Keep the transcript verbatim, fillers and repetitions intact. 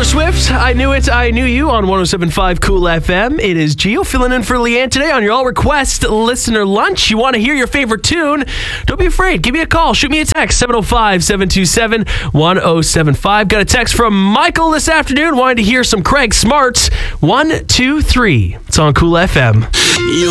Taylor Swift, I Knew It, I Knew You on one oh seven point five Cool F M. It is Gio filling in for Leanne today on your all-request listener lunch. You want to hear your favorite tune? Don't be afraid. Give me a call. Shoot me a text, seven oh five, seven two seven, one oh seven five. Got a text from Michael this afternoon wanting to hear some Craig Smarts. One, two, three. It's on Cool F M. You